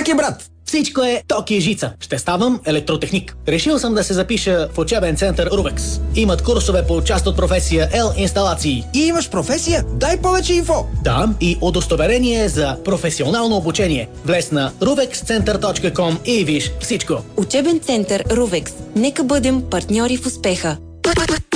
Как е, брат? Всичко е ток и жица. Ще ставам електротехник. Решил съм да се запиша в учебен център Рувекс. Имат курсове по част от професия L-инсталации. И имаш професия? Дай повече инфо. Да, и удостоверение за професионално обучение. Влез на ruvexcenter.com и виж всичко. Учебен център Рувекс. Нека бъдем партньори в успеха.